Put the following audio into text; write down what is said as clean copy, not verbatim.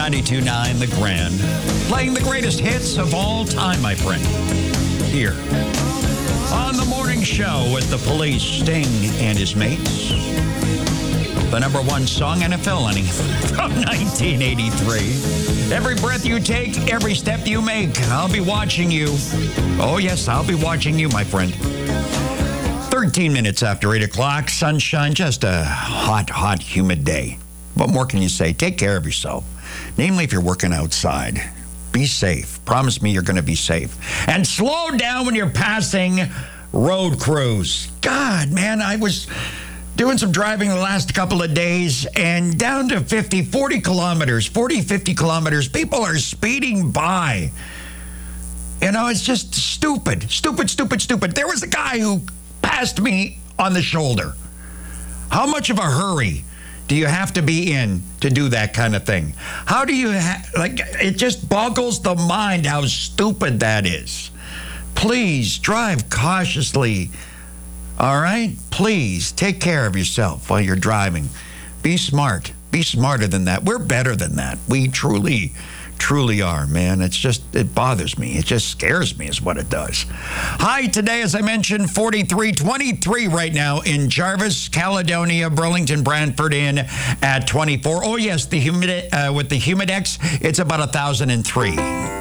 92.9 The Grand. Playing the greatest hits of all time, my friend. Here. On the morning show with the Police, Sting and his mates. The number one song in a felony from 1983. Every breath you take, every step you make, I'll be watching you. Oh, yes, I'll be watching you, my friend. 13 minutes after 8 o'clock, sunshine, just a hot, humid day. What more can you say? Take care of yourself. Namely, if you're working outside. Be safe. Promise me you're going to be safe. And slow down when you're passing road crews. God, man, I was doing some driving the last couple of days, and down to 50 kilometers, people are speeding by. You know, it's just stupid. There was a guy who passed me on the shoulder. How much of a hurry do you have to be in to do that kind of thing? How do you, it just boggles the mind how stupid that is. Please drive cautiously. All right? Please take care of yourself while you're driving. Be smart. Be smarter than that. We're better than that. We truly are, man. It bothers me. It just scares me is what it does. High today, as I mentioned, 23 right now in Jarvis, Caledonia, Burlington, Brantford in at 24. Oh, yes, with the Humidex, it's about 1,003.